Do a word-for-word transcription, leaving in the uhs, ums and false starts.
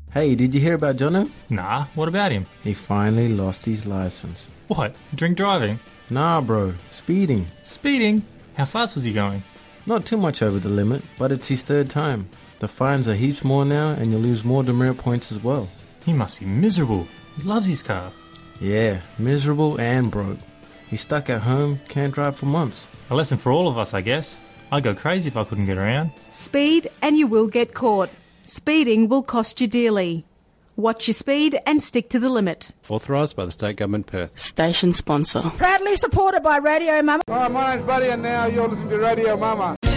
Hey, did you hear about Jono? Nah, what about him? He finally lost his license. What? Drink driving? Nah, bro. Speeding. Speeding? How fast was he going? Not too much over the limit, but it's his third time. The fines are heaps more now, and you lose more demerit points as well. He must be miserable. He loves his car. Yeah, miserable and broke. He's stuck at home, can't drive for months. A lesson for all of us, I guess. I'd go crazy if I couldn't get around. Speed and you will get caught. Speeding will cost you dearly. Watch your speed and stick to the limit. Authorised by the State Government Perth. Station sponsor. Proudly supported by Radio Mama. Hi, my name's Buddy and now you're listening to Radio Mama.